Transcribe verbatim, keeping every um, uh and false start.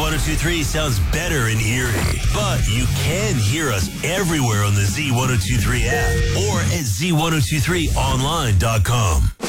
one oh two three sounds better in Erie. But you can hear us everywhere on the Z one oh two three app or at Z one oh two three online dot com.